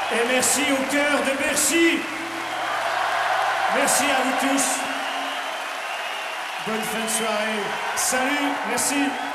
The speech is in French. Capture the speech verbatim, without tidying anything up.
Et merci au cœur de Bercy. Merci à vous tous. Bonne fin de soirée. Salut, merci.